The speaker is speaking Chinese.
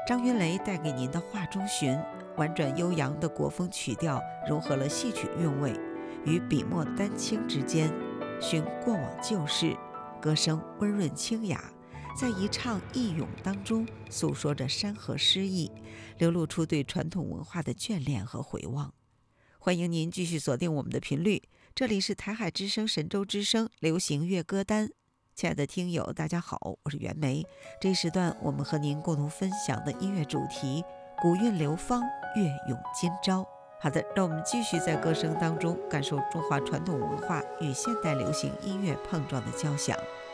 张云雷带给您的画中寻，婉转悠扬的国风曲调融合了戏曲韵味，与笔墨丹青之间，寻过往旧事，歌声温润清雅，在一唱一咏当中诉说着山河诗意，流露出对传统文化的眷恋和回望。欢迎您继续锁定我们的频率，这里是台海之声神州之声流行乐歌单。亲爱的听友大家好，我是袁梅。这一时段我们和您共同分享的音乐主题，古韵流芳，乐咏今朝。好的，让我们继续在歌声当中感受中华传统文化与现代流行音乐碰撞的交响。